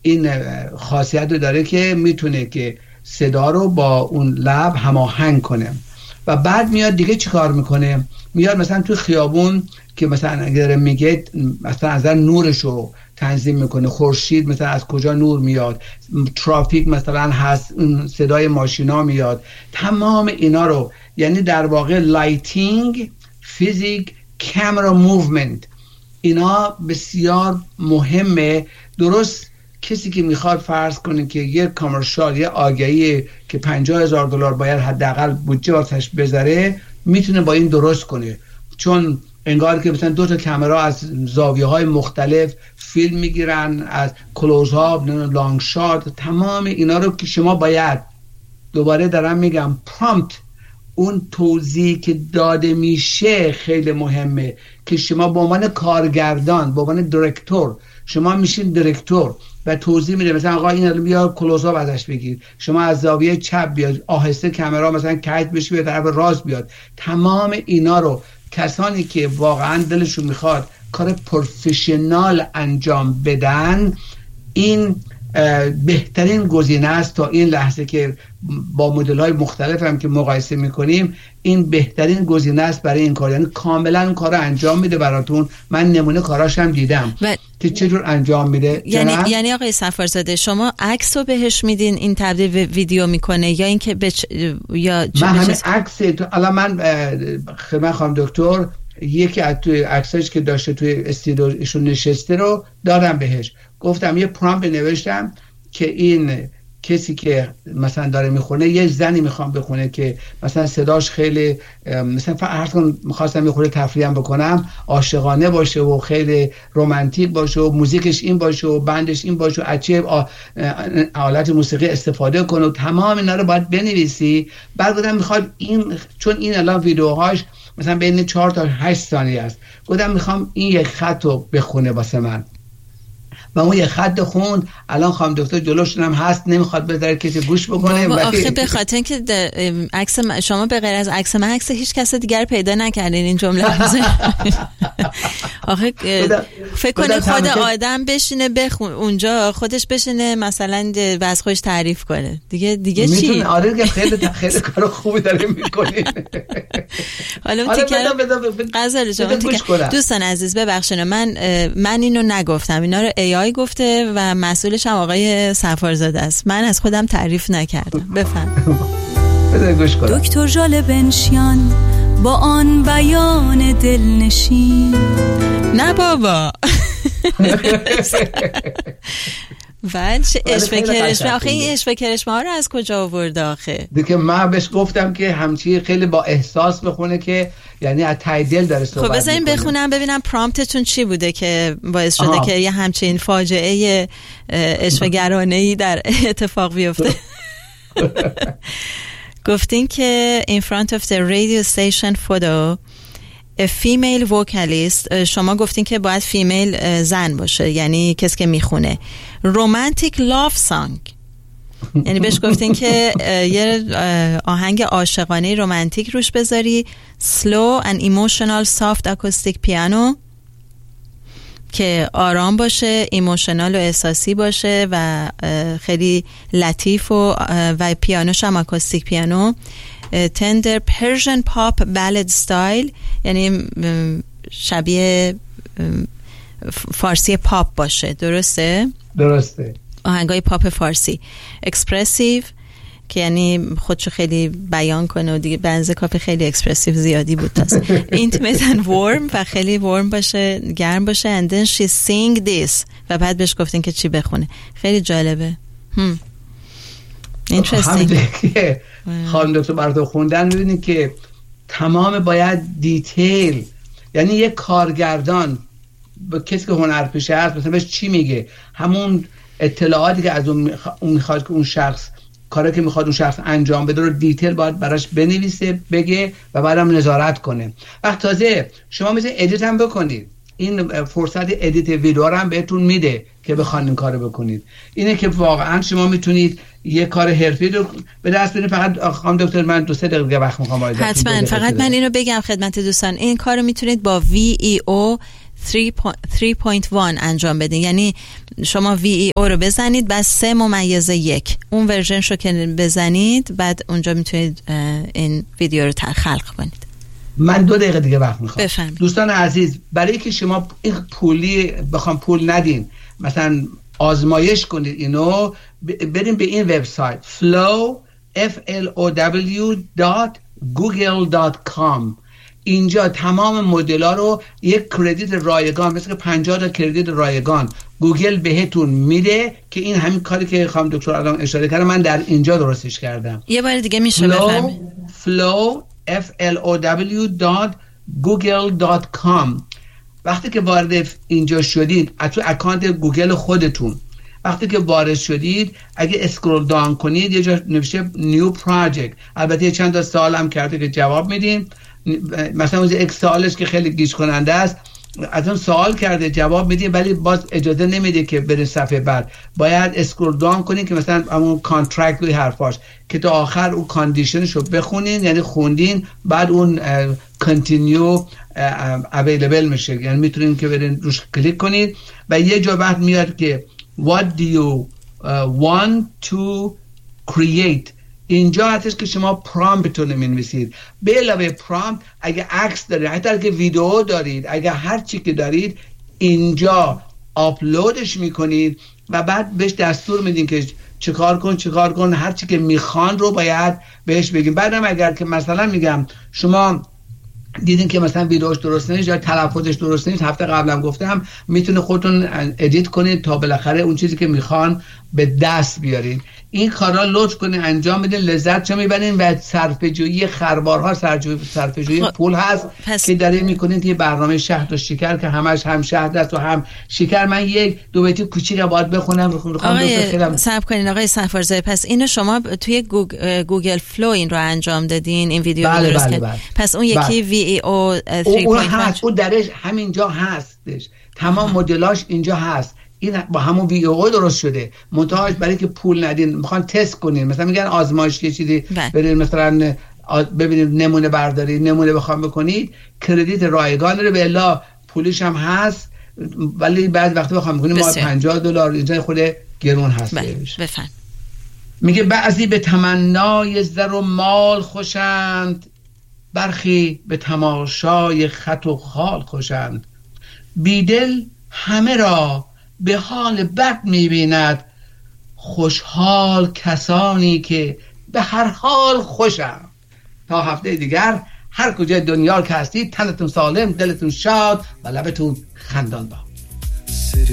این خاصیت رو داره که میتونه که صدا رو با اون لب هماهنگ کنه و بعد میاد دیگه چی کار میکنه؟ میاد مثلا تو خیابون که مثلا اگر میگه مثلا از نورش رو تنظیم میکنه، خورشید مثلا از کجا نور میاد، ترافیک مثلا هست، صدای ماشینا میاد، تمام اینا رو، یعنی در واقع لایتینگ، فیزیک، کامرا موومنت، اینا بسیار مهمه. درست کسی که میخواد فرض کنه که یه کامرشال، یه آگهی که $50,000 باید حداقل بودجه واسش بذاره، میتونه با این درست کنه، چون انگار که مثلا 2 تا کامرا از زاویه‌های مختلف فیلم میگیرن، از کلوز ها، لانگ شات، تمام اینا رو که شما باید، دوباره دارم میگم، پرامپت، اون توضیح که داده میشه خیلی مهمه که شما به عنوان کارگردان، به عنوان دایرکتور، شما میشین دایرکتور و توضیح میده مثلا آقا این بیا کلوزآپ ازش بگیر، شما از زاویه چپ بیاد، آهسته کامرا مثلا کج بشه به طرف راست بیاد. تمام اینا رو کسانی که واقعا دلشون میخواد کار پروفشنال انجام بدن، این بهترین گزینه است تا این لحظه که با مدل‌های مختلف هم که مقایسه میکنیم، این بهترین گزینه است برای این کار. یعنی کاملا این کار رو انجام میده براتون. من نمونه کاراش هم دیدم که چجور انجام میده. یعنی آقای سفارزاده شما عکس رو بهش میدین این تبدیل به ویدیو میکنه یا اینکه یا من همین عکس الان من خدمت خانم دکتر یکی از توی عکساش که داشته توی استودیو ایشون نشسته رو دادم بهش، گفتم یه پرامپت نوشتم که این کسی که مثلا داره میخونه، یه زنی میخوام بخونه که مثلا صداش خیلی مثلا فرض کن میخواستم یه خورده تفریحم بکنم، عاشقانه باشه و خیلی رمانتیک باشه و موزیکش این باشه و بندش این باشه و اچه آلات موسیقی استفاده کنه و تمام اینا رو باید بنویسی. بعد گفتم میخواد این، چون این الان ویدیوهاش مثلا بین 4 تا 8 ثانیه است، گفتم میخوام این یک خط رو بخونه واسه من و اون یه خط خوند. الان خانم دکتر جلوشون هم هست، نمیخواد بذاره کسی گوش بکنه. آخه به خاطر اینکه عکس شما به غیر از عکس من عکس هیچ کس دیگر پیدا نکردین این جمله. آخه فکر کنه خود آدم بشینه اونجا خودش بشینه مثلا واسه خودش تعریف کنه دیگه چی؟ آره خیلی کار خوبی داره میکنه. حالا غزل شما دوستان عزیز ببخشید من اینو نگفتم، اینا رو AI گفته و مسئولش هم آقای سفارزاده است، من از خودم تعریف نکردم. بفهم. دکتر ژاله بنشیان با آن بیان دلنشین. نه بابا ولش اشوه کرشمه. آخه این اشوه کرشمه ها رو از کجا آورده آخه؟ دیگه من بهش گفتم که همچی خیلی با احساس بخونه که یعنی از ته دل داره صحبت. خب بذارین بخونم ببینم پرامپتتون چی بوده که باعث شده که یه همچین فاجعه اشوه‌گرانه‌ای در اتفاق بیفته. گفتین که in front of the radio station photo a female vocalist، شما گفتین که باید فیمیل زن باشه، یعنی کسی که میخونه. romantic love song، یعنی بهش گفتین که یه آهنگ عاشقانه رمانتیک روش بذاری. slow and emotional soft acoustic piano، که آرام باشه، ایموشنال و احساسی باشه و خیلی لطیف و پیانوش هم اکوستیک پیانو. tender Persian pop ballad style، یعنی شبیه فارسی پاپ باشه. درسته؟ آهنگای پاپ فارسی. expressive، که یعنی خودشو خیلی بیان کنه و دیگه بنز کافی خیلی اکسپرسیو زیادی بود تازه. intimate and warm، و خیلی warm باشه، گرم باشه. and then she sing this، و بعد بهش گفتین که چی بخونه. خیلی جالبه. interesting. خانم دکتر براتون خوندن می‌بینید که تمام باید دیتیل، یعنی یک کارگردان با کسی که هنرپیشه هست مثلا بهش چی میگه، همون اطلاعاتی که از اون میخواد که اون شخص کاری که میخواد اون شخص انجام بده رو دیتیل باید براش بنویسه، بگه و بعدم نظارت کنه. وقت تازه شما مثل ادیت هم بکنید، این فرصت ادیت ویدیو رو هم بهتون میده که بخواید این کارو بکنید. اینه که واقعا شما میتونید یه کار حرفی رو به دست بیارید. فقط خانم دکتر من 2-3 دقیقه وقت میخوام حتما. فقط من اینو بگم خدمت دوستان، این کارو میتونید با VEO 3.1 انجام بدین. یعنی شما VEO رو بزنید بعد 3:1 اون ورژنش رو که بزنید بعد اونجا میتونید این ویدیو رو خلق کنید. من 2 دقیقه دیگه وقت میخوام. بفرمایید. دوستان عزیز، برای که شما این بخوام پول ندین، مثلا آزمایش کنید اینو، بریم به این وبسایت flow.google.com. اینجا تمام مدل‌ها رو یک کردیت رایگان، مثل که 50 تا کردیت رایگان گوگل بهتون میده که این همین کاری که خانم دکتر الان اشاره کردن من در اینجا درستش کردم. یه بار دیگه میشه بفرمایید؟ flow.google.com. وقتی که وارد اینجا شدید، تو اکانت گوگل خودتون وقتی که وارد شدید، اگه اسکرول داون کنید یه جا نوشته نیو پراجکت. البته چند تا سوال هم کرده که جواب میدیم. مثلا اون یک سوالش که خیلی گیج کننده است، از اون سوال کرده جواب میدیم ولی باز اجازه نمیده که برید صفحه بعد، باید اسکرول داون کنین که مثلا اون کانترکت و حرفاش که تا آخر اون کاندیشنش رو بخونین، یعنی خوندین بعد اون کانتینیو اویلیبل میشه، یعنی میتونین که برین روش کلیک کنید و یه جا بعد میاد که what do you want to create. اینجا هستش که شما پرامپتون می‌نویسید. به علاوه پرامپت اگه عکس دارید، حتی اگه ویدیو دارید، اگه هر چی که دارید اینجا آپلودش میکنید و بعد بهش دستور میدین که چیکار کن، هر چی که میخوان رو باید بهش بگیم. بعدم اگر که مثلا میگم شما دیدین که مثلا ویدیوش درست نیست یا تلفظش درست نیست، هفته قبلم گفتم میتونه خودتون ادیت کنید تا بالاخره اون چیزی که میخوان به دست بیارین. این کارا لطف کنین انجام بدین، لذت چه میبرین و صرفه‌جویی خربارها، صرفه‌جویی پول هست که دارین میکنین توی برنامه شهد و شکر که همش هم شهد است و هم شکر. من یک دو بیتی کوچیک باید بخونم. آقای صبر کنین آقای سفارزاده، پس اینو شما توی گوگل فلو این رو انجام دادین، این ویدیو رو درست کردین. پس اون یکی VEO 3.1 اون درش همینجا هستش، تمام مدلاش اینجا هست. این با همون VEO درست شده، منتهاش برای که پول ندین میخوان تست کنین، مثلا میگن آزمایش یه چیزی برین مثلا ببینید نمونه بردارید، نمونه بخوام بکنید، کردیت رایگان رو به الا پولش هم هست، ولی بعد وقتی بخوام بکنید ما $50 اینجا خود گرون هست. بفهم. میگه بعضی به تمنای زر و مال خوشند، برخی به تماشای خط و خال خوشند. بیدل همه را به حال بد میبیند، خوشحال کسانی که به هر حال خوشند. تا هفته دیگر هر کجای دنیا که هستید، تنتون سالم، دلتون شاد و لبتون خندان باد.